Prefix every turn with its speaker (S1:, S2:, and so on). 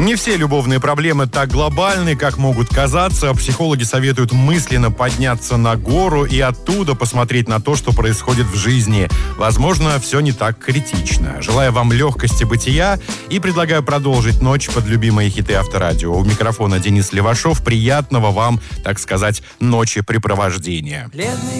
S1: Не все любовные проблемы так глобальны, как могут казаться. Психологи советуют мысленно подняться на гору и оттуда посмотреть на то, что происходит в жизни. Возможно, все не так критично. Желаю вам легкости бытия и предлагаю продолжить ночь под любимые хиты Авторадио. У микрофона Денис Левашов. Приятного вам, так сказать, ночи препровождения.